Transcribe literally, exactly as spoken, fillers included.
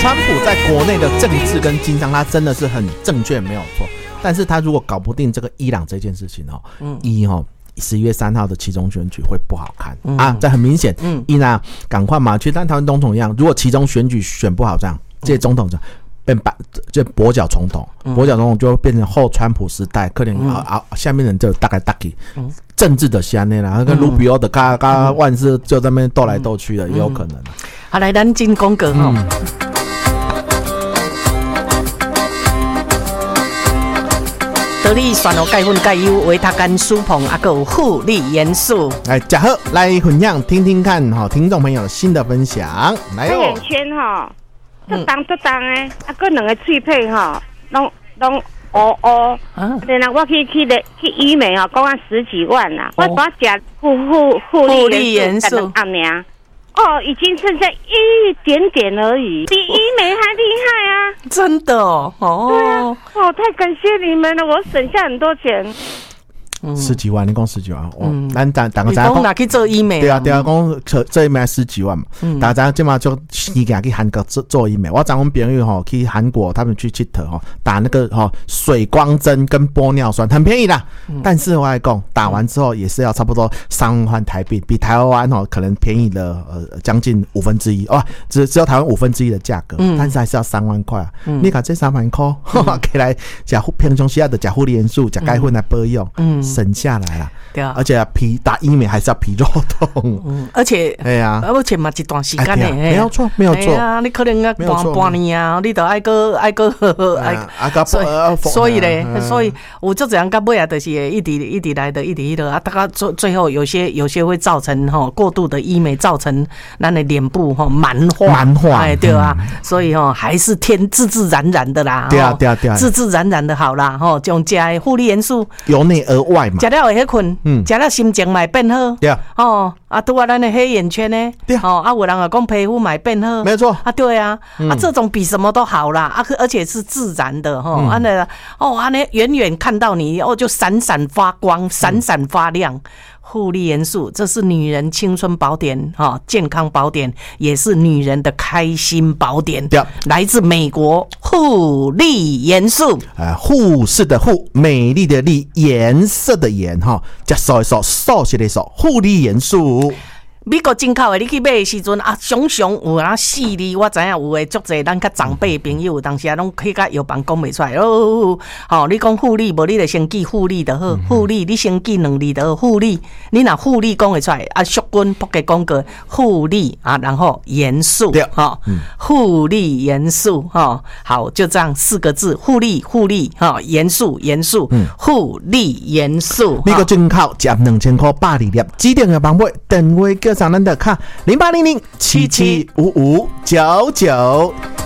川普在国内的政治跟经商，他真的是很正确，没有错。但是他如果搞不定这个伊朗这件事情哦，嗯，一哦。十一月三号的期中选举会不好看、嗯、啊！这很明显，嗯，伊朗赶快嘛，去跟台湾总统一样，如果期中选举选不好，这样这些总统就变把就跛脚总统，跛脚总统就会变成后川普时代，可能、嗯、啊啊，下面人就大概大概、嗯、政治的下面啦，跟卢比欧的嘎嘎万事就在那边斗来斗去的，也有可能。 好，来咱进广告哈。得力选哦，钙粉钙优维他甘舒膨，啊个有护理元素。 来，嘉禾来分享听听看哈，听众朋友新的分享。来哦，眼圈哈，这当这当诶，啊个两个脆配哈，拢拢乌乌。啊，然后我去去的去医美啊，讲啊十几万啦，我把食护护护理元素按名。哦，已经剩下一点点而已，比医美还厉害啊！ 真的哦，哦， 对啊，哦，太感谢你们了，我省下很多钱。 嗯、十几万，你讲十几万，嗯，咱大大家知讲，哪去做医美？ 对啊，对啊，讲做医美十几万嘛，嗯、大家今嘛就先行去韩国做做医美。我找我们朋友吼去韩国，他们去佚佗吼，打那个吼水光针跟玻尿酸，很便宜啦。嗯、但是我来讲，打完之后也是要差不多三万台币，比台湾吼可能便宜了呃将近五分之一哦，只只有台湾五分之一的价格，嗯、但是还是要三万块啊。嗯、你看这三万块，嗯、起来吃平常时的吃护理元素，吃钙粉来保养。嗯省下来了，对啊，而且皮打医美还是要皮肉痛， 嗯，而且，哎呀，而且嘛一段时间呢， 没有错，没有错啊，你可能要半半年啊，你得爱个爱个爱，所以所以咧，所以我就这样到尾啊，就是一直一直来的，一直一直啊，大概最最后有些有些会造成哈过度的医美，造成咱的脸部哈蛮化， 蛮化， 哎，对啊，所以哈还是天自自然然的啦， 对啊对啊对啊， 自自然然的好啦，哈，这种加护理元素由内而外。 食了会迄困，嗯，食了心情嘛会变好， 对啊， 哦，啊，拄啊，咱的黑眼圈呢，对，哦，啊，有人也讲皮肤嘛会变好， 没错， 啊，对啊，嗯、啊，这种比什么都好啦，啊，而且是自然的哈，啊那、嗯，哦，啊那远远看到你，哦，就闪闪发光，闪闪发亮。护理元素，这是女人青春宝典哈，健康宝典，也是女人的开心宝典。对，来自美国护理元素， 呃，护士的护，美丽的丽，颜色的颜哈，加扫一扫，扫些的扫，护理元素。 美国进口的，你去买的时阵啊，常常有啊四字，我知影有诶，足侪咱较长辈朋友，当时啊拢去甲药房讲袂出来哦。吼，你讲护理，无你就先记护理就好，护理你先记两字就好，护理你若护理讲会出来啊，淑君仆给讲过护理啊，然后元素哈，护理元素哈，好，就这样四个字，护理护理哈，元素元素，护理元素。 美国进口值两千块百二粒，指定的帮买电话叫上咱的卡零八零零七七五五九九。